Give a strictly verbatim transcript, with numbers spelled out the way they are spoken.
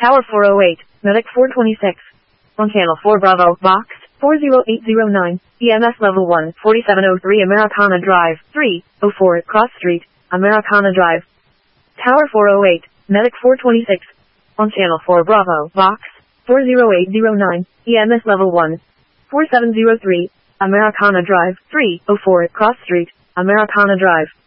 Tower four oh eight, Medic four twenty-six. On Channel four Bravo, Box, four oh eight oh nine, E M S Level one, forty-seven oh three Americana Drive, three oh four, Cross Street, Americana Drive. Tower four oh eight, Medic four twenty-six. On Channel four Bravo, Box, four oh eight oh nine, E M S Level one, forty-seven oh three, Americana Drive, three oh four, Cross Street, Americana Drive.